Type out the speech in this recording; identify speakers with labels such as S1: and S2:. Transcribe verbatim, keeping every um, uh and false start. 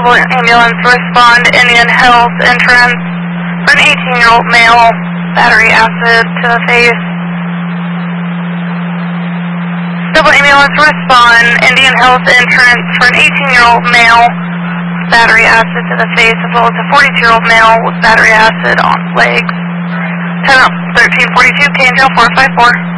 S1: Civil ambulance respond Indian Hills entrance for an eighteen-year-old male, battery acid to the face. Civil ambulance respond Indian Hills entrance for an eighteen-year-old male, battery acid to the face, as well as a forty-two-year-old male with battery acid on legs. ten thirteen forty-two, K and J four five four.